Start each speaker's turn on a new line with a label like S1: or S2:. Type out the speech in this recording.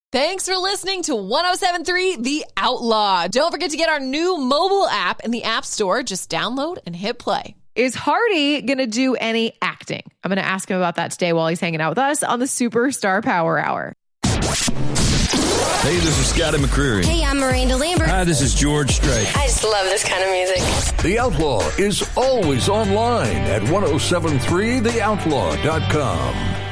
S1: Thanks for listening to 107.3 The Outlaw. Don't forget to get our new mobile app in the App Store. Just download and hit play. Is Hardy going to do any acting? I'm going to ask him about that today while he's hanging out with us on the Superstar Power Hour.
S2: Hey, this is Scotty McCreery.
S3: Hey, I'm Miranda Lambert.
S2: Hi, this is George Strait.
S3: I just love this kind of music.
S4: The Outlaw is always online at 1073theoutlaw.com.